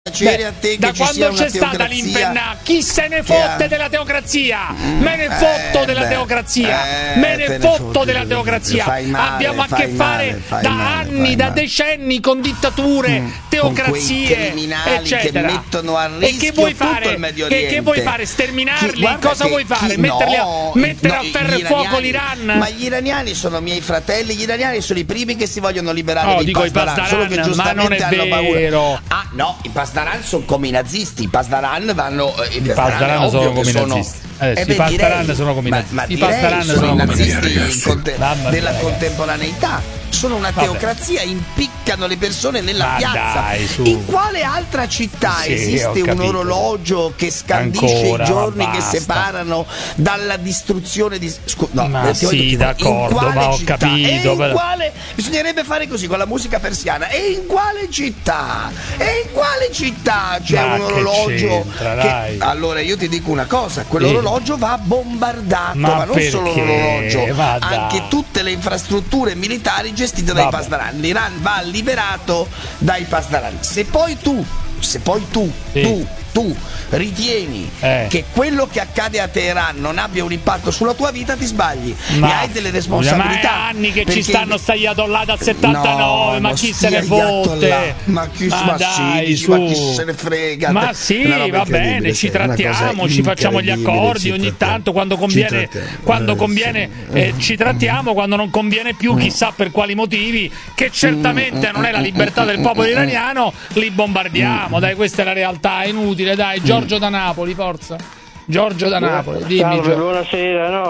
Da quando c'è stata l'Impenna, chi se ne fotte della teocrazia? Me ne fotto della teocrazia, me ne fotto della teocrazia. Abbiamo a che fare da anni, da decenni con dittature, teocrazie, eccetera. Che mettono a rischio e che vuoi fare? tutto il Medio Oriente. Che vuoi fare? Sterminarli? Cosa vuoi fare? Mettere a ferro e fuoco l'Iran? Ma gli iraniani sono miei fratelli, gli iraniani sono i primi che si vogliono liberare dei Pasdaran, solo che giustamente ma non è hanno vero. paura. Ah no, i Pasdaran sono come i nazisti, i Pasdaran vanno i Pasdaran sono come i nazisti. I Pasdaran sono come i nazisti. I Pasdaran sono come i nazisti della contemporaneità. Sono una teocrazia, impiccano le persone nella piazza. In quale altra città esiste un orologio che scandisce i giorni che separano dalla distruzione di... d'accordo, ma ho capito. Bisognerebbe fare così con la musica persiana. E in quale città? C'è un orologio che... Allora io ti dico una cosa, quell'orologio va bombardato, ma non solo l'orologio, anche tutte le infrastrutture militari gestite dai Pasdaran. L'Iran va liberato dai Pasdaran. Se poi tu ritieni che quello che accade a Teheran non abbia un impatto sulla tua vita, ti sbagli e hai delle responsabilità. Ma è anni che ci stanno stagliato là dal 79, ma chi se ne fotte? Ma chi se ne frega? Ma sì, va bene, ci trattiamo, ci facciamo gli accordi ogni tanto quando conviene, ci trattiamo, quando non conviene più, chissà per quali motivi, che certamente non è la libertà del popolo iraniano, li bombardiamo. Dai, questa è la realtà, è inutile, dai. Giorgio da Napoli, forza. Giorgio da Napoli, dimmi. Salve, buonasera.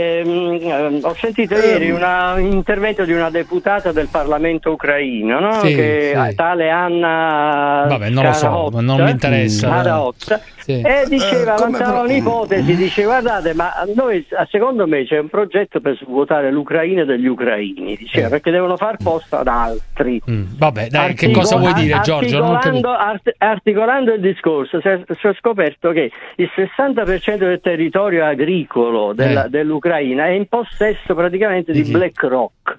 Ho sentito ieri un intervento di una deputata del Parlamento ucraino, no? Tale Anna. Vabbè, non lo so, non mi interessa. E diceva, avanzava un'ipotesi, dice: guardate, ma noi, secondo me c'è un progetto per svuotare l'Ucraina dagli ucraini, diceva, perché devono far posto ad altri. Vabbè, dai, che cosa vuoi dire, Giorgio? Articolando il discorso, si è scoperto che il 60% del territorio agricolo dell'Ucraina è in possesso praticamente di BlackRock,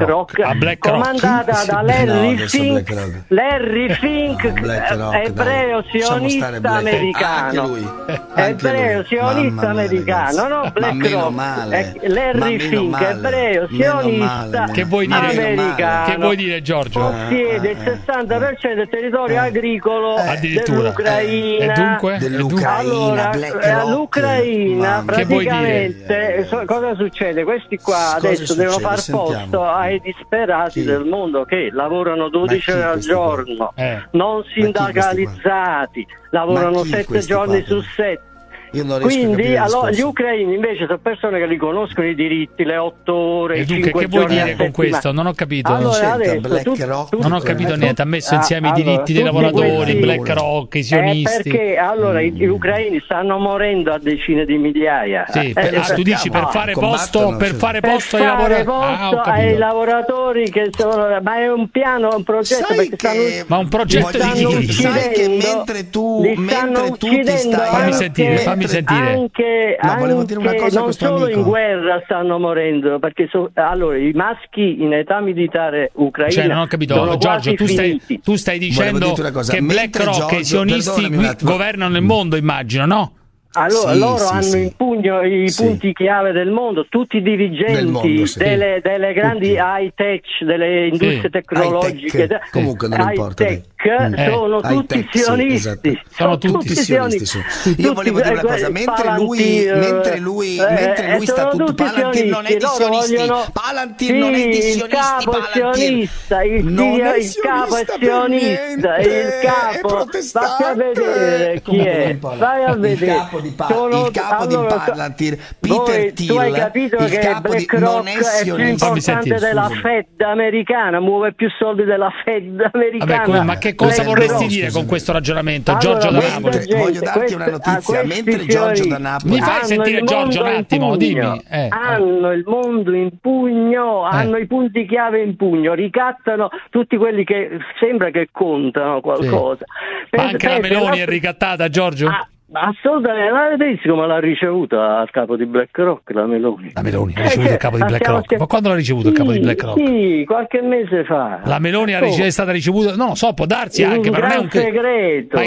comandata da Larry Fink, ebreo sionista americano. Ebreo sionista americano, no? BlackRock, Larry Fink, ebreo sionista americano. Che vuoi dire, Giorgio? Possiede il 60% del territorio agricolo dell'Ucraina. E dunque? Allora, l'Ucraina praticamente cosa succede? Questi qua adesso devono far posto ai disperati del mondo che lavorano 12 ore al giorno, non sindacalizzati, lavorano 7 giorni su 7. Quindi allora, gli ucraini invece sono persone che riconoscono i diritti, le 8 ore, e dunque, 5 che vuoi giorni dire con questo? Non ho capito. Allora, adesso, non ho capito niente. Ha messo insieme i diritti dei lavoratori, BlackRock, i sionisti. Perché allora gli ucraini stanno morendo a decine di migliaia. Tu dici per fare posto ai lavoratori che sono, ma è un piano, un progetto, ma un progetto di chi? Sai che mentre tu ti stai fammi sentire. Anche non solo in guerra stanno morendo, perché allora i maschi in età militare ucraina, cioè non ho capito, Giorgio, tu stai dicendo che BlackRock e i sionisti governano il mondo, immagino, no? Allora loro hanno in pugno i punti chiave del mondo, tutti i dirigenti delle grandi high tech, delle industrie tecnologiche, comunque non importa, sono tutti sionisti, sono tutti sionisti. Io volevo dire una cosa, mentre lui sta tutto, Palantir non è di sionisti, Palantir non è di sionisti, il capo è sionista, il capo, vai a vedere chi è, vai a vedere. Il capo di Palantir, Peter Thiel, tu hai capito che BlackRock è più importante della Fed americana, muove più soldi della Fed americana. Vabbè, ma che cosa vorresti dire con questo ragionamento, Giorgio da Napoli? Voglio darti una notizia, mentre Giorgio da Napoli mi fai sentire Giorgio un attimo, dimmi. Hanno il mondo in pugno, hanno i punti chiave in pugno, ricattano tutti quelli che sembra che contano qualcosa. Ma anche la Meloni è ricattata, Giorgio? Assolutamente, l'avete visto come l'ha ricevuta al capo di BlackRock la Meloni? La Meloni ha ricevuto il capo di BlackRock? Ma quando l'ha ricevuto il capo di BlackRock? Sì, qualche mese fa. La Meloni è stata ricevuta, non lo so, può darsi anche, ma non è un segreto. Ma